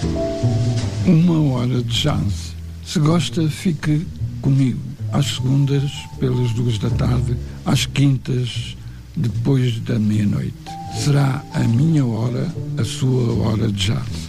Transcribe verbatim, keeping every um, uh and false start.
Uma hora de jazz. Se gosta, fique comigo. Às segundas, pelas duas da tarde, às quintas, depois da meia-noite. Será a minha hora, a sua hora de jazz.